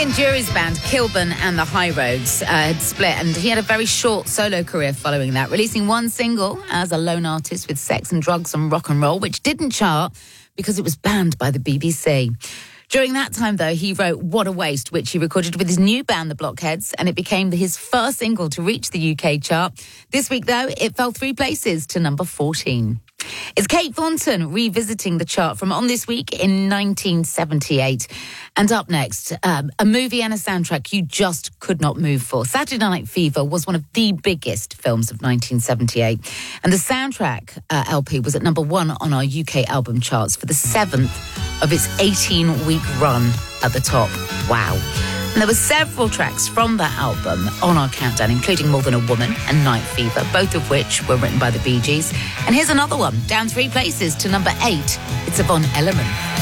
Ian Dury's band, Kilburn and the High Roads, had split, and he had a very short solo career following that, releasing one single as a lone artist with Sex and Drugs and Rock and Roll, which didn't chart because it was banned by the BBC. During that time, though, he wrote What a Waste, which he recorded with his new band, The Blockheads, and it became his first single to reach the UK chart. This week, though, it fell 3 places to number 14. It's Kate Thornton revisiting the chart from On This Week in 1978. And up next, a movie and a soundtrack you just could not move for. Saturday Night Fever was one of the biggest films of 1978. And the soundtrack LP was at number 1 on our UK album charts for the 7th of its 18-week run at the top. Wow. And there were several tracks from that album on our countdown, including More Than a Woman and Night Fever, both of which were written by the Bee Gees. And here's another one, down 3 places to number 8. It's Yvonne Elliman.